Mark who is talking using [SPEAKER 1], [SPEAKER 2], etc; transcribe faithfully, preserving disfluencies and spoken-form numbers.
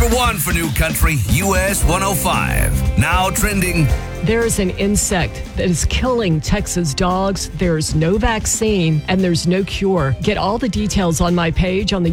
[SPEAKER 1] number one for New Country, U S one oh five. Now trending.
[SPEAKER 2] There is an insect that is killing Texas dogs. There's no vaccine and there's no cure. Get all the details on my page on the